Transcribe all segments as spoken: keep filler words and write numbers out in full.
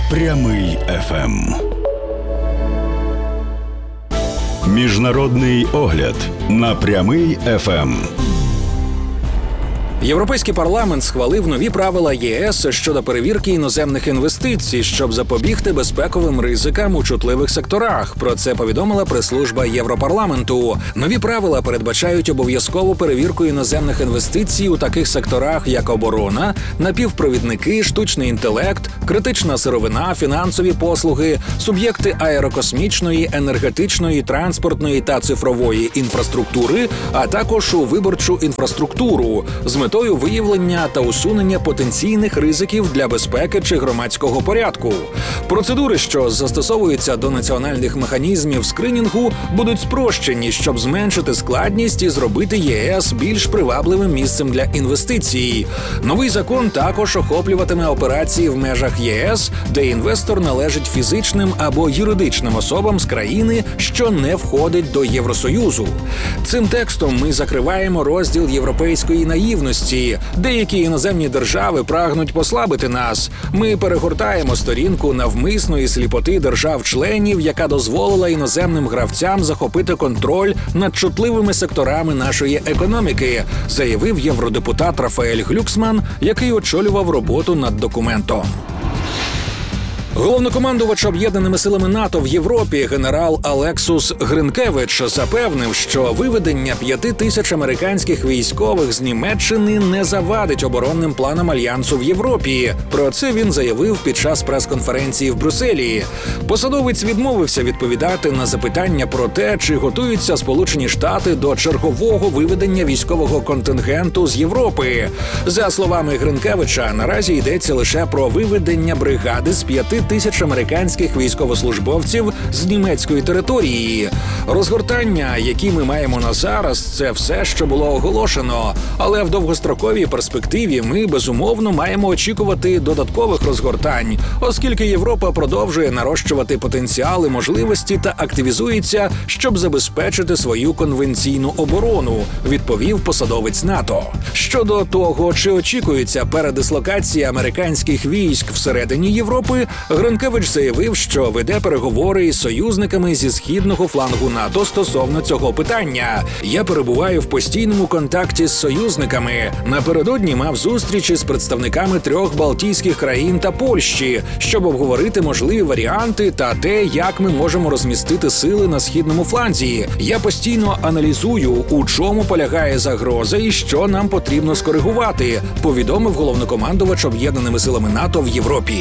Прямий еф ем. Міжнародний огляд на Прямий еф ем. Європейський парламент схвалив нові правила ЄС щодо перевірки іноземних інвестицій, щоб запобігти безпековим ризикам у чутливих секторах. Про це повідомила прес-служба Європарламенту. Нові правила передбачають обов'язкову перевірку іноземних інвестицій у таких секторах, як оборона, напівпровідники, штучний інтелект, критична сировина, фінансові послуги, суб'єкти аерокосмічної, енергетичної, транспортної та цифрової інфраструктури, а також у виборчу інфраструктуру з метою виявлення та усунення потенційних ризиків для безпеки чи громадського порядку. Процедури, що застосовуються до національних механізмів скринінгу, будуть спрощені, щоб зменшити складність і зробити ЄС більш привабливим місцем для інвестицій. Новий закон також охоплюватиме операції в межах ЄС, де інвестор належить фізичним або юридичним особам з країни, що не входить до Євросоюзу. Цим текстом ми закриваємо розділ європейської наївності. Деякі іноземні держави прагнуть послабити нас. Ми перегортаємо сторінку навмисної сліпоти держав-членів, яка дозволила іноземним гравцям захопити контроль над чутливими секторами нашої економіки, заявив євродепутат Рафаель Глюксман, який очолював роботу над документом. Головнокомандувач Об'єднаними силами НАТО в Європі генерал Алексус Гринкевич запевнив, що виведення п'яти тисяч американських військових з Німеччини не завадить оборонним планам Альянсу в Європі. Про це він заявив під час прес-конференції в Брюсселі. Посадовець відмовився відповідати на запитання про те, чи готуються Сполучені Штати до чергового виведення військового контингенту з Європи. За словами Гринкевича, наразі йдеться лише про виведення бригади з п'яти тисяч американських військовослужбовців з німецької території. Розгортання, які ми маємо на зараз, це все, що було оголошено. Але в довгостроковій перспективі ми, безумовно, маємо очікувати додаткових розгортань, оскільки Європа продовжує нарощувати потенціали, можливості та активізується, щоб забезпечити свою конвенційну оборону, відповів посадовець НАТО. Щодо того, чи очікується передислокація американських військ всередині Європи, Гринкевич заявив, що веде переговори із союзниками зі східного флангу НАТО стосовно цього питання. Я перебуваю в постійному контакті з союзниками. Напередодні мав зустрічі з представниками трьох Балтійських країн та Польщі, щоб обговорити можливі варіанти та те, як ми можемо розмістити сили на східному фланзі. Я постійно аналізую, у чому полягає загроза і що нам потрібно скоригувати, повідомив головнокомандувач Об'єднаними силами НАТО в Європі.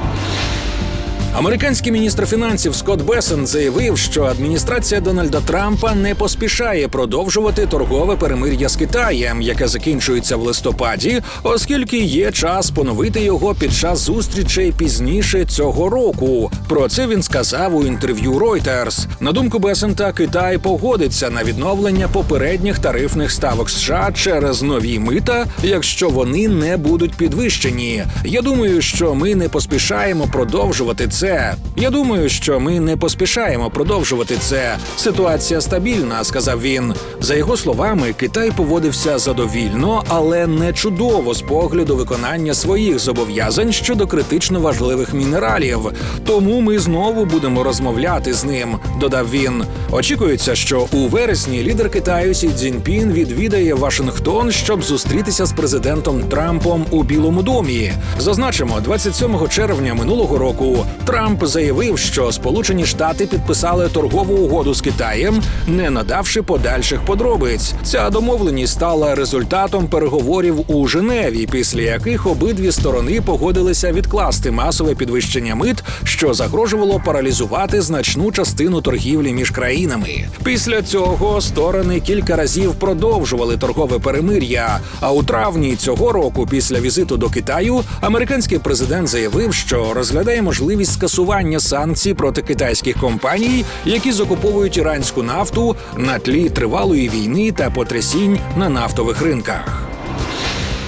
Американський міністр фінансів Скотт Бессент заявив, що адміністрація Дональда Трампа не поспішає продовжувати торгове перемир'я з Китаєм, яке закінчується в листопаді, оскільки є час поновити його під час зустрічей пізніше цього року. Про це він сказав у інтерв'ю Reuters. На думку Бессента, Китай погодиться на відновлення попередніх тарифних ставок США через нові мита, якщо вони не будуть підвищені. Я думаю, що ми не поспішаємо продовжувати це. Я думаю, що ми не поспішаємо продовжувати це. Ситуація стабільна, сказав він. За його словами, Китай поводився задовільно, але не чудово з погляду виконання своїх зобов'язань щодо критично важливих мінералів. Тому ми знову будемо розмовляти з ним, додав він. Очікується, що у вересні лідер Китаю Сі Цзіньпін відвідає Вашингтон, щоб зустрітися з президентом Трампом у Білому домі. Зазначимо, двадцять сьомого червня минулого року Трамп заявив, що Сполучені Штати підписали торгову угоду з Китаєм, не надавши подальших подробиць. Ця домовленість стала результатом переговорів у Женеві, після яких обидві сторони погодилися відкласти масове підвищення мит, що загрожувало паралізувати значну частину торгівлі між країнами. Після цього сторони кілька разів продовжували торгове перемир'я, а у травні цього року, після візиту до Китаю, американський президент заявив, що розглядає можливість скасування санкцій проти китайських компаній, які закуповують іранську нафту на тлі тривалої війни та потрясінь на нафтових ринках.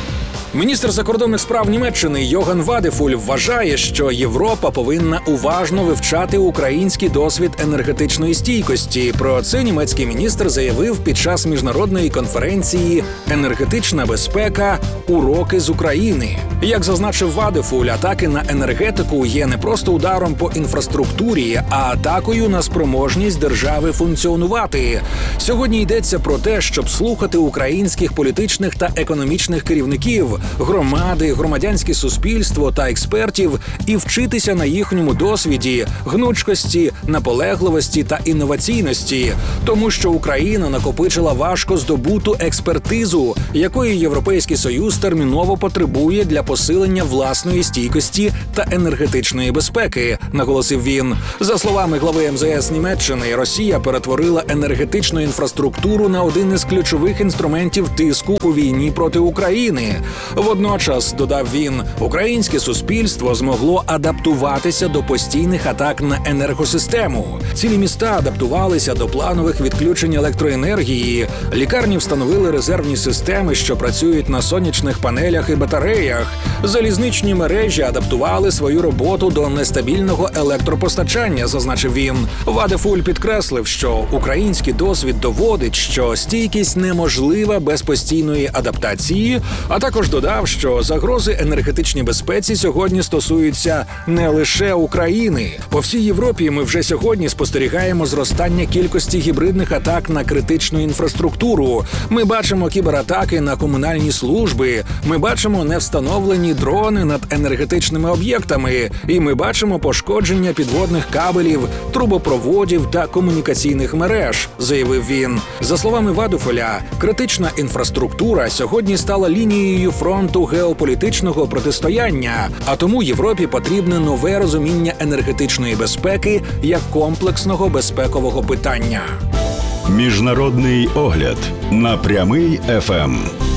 Міністр закордонних справ Німеччини Йоган Вадефуль вважає, що Європа повинна уважно вивчати український досвід енергетичної стійкості. Про це німецький міністр заявив під час міжнародної конференції «Енергетична безпека. Уроки з України». Як зазначив Вадефуль, атаки на енергетику є не просто ударом по інфраструктурі, а атакою на спроможність держави функціонувати. Сьогодні йдеться про те, щоб слухати українських політичних та економічних керівників, громади, громадянське суспільство та експертів і вчитися на їхньому досвіді, гнучкості, наполегливості та інноваційності. Тому що Україна накопичила важко здобуту експертизу, якої Європейський Союз терміново потребує для посилення власної стійкості та енергетичної безпеки, наголосив він. За словами глави ем зе ес Німеччини, Росія перетворила енергетичну інфраструктуру на один із ключових інструментів тиску у війні проти України. Водночас, додав він, українське суспільство змогло адаптуватися до постійних атак на енергосистему. Цілі міста адаптувалися до планових відключень електроенергії, лікарні встановили резервні системи, що працюють на сонячних панелях і батареях, залізничні мережі адаптували свою роботу до нестабільного електропостачання, зазначив він. Вадефуль підкреслив, що український досвід доводить, що стійкість неможлива без постійної адаптації, а також додав, що загрози енергетичній безпеці сьогодні стосуються не лише України. По всій Європі ми вже сьогодні спостерігаємо зростання кількості гібридних атак на критичну інфраструктуру. Ми бачимо кібератаки на комунальні служби, ми бачимо невстановлені дрони над енергетичними об'єктами, і ми бачимо пошкодження підводних кабелів, трубопроводів та комунікаційних мереж, заявив він. За словами Вадефуля, критична інфраструктура сьогодні стала лінією фронту геополітичного протистояння, а тому Європі потрібне нове розуміння енергетичної безпеки як комплексного безпекового питання. Міжнародний огляд на Прямий еф ем.